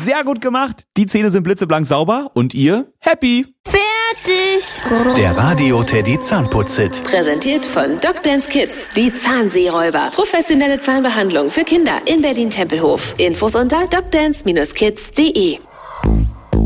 Sehr gut gemacht. Die Zähne sind blitzeblank sauber und ihr happy. Fertig. Der Radio Teddy Zahnputz-Hit. Präsentiert von Dr. Kids, die Zahnseeräuber. Professionelle Zahnbehandlung für Kinder in Berlin-Tempelhof. Infos unter docdance-kids.de.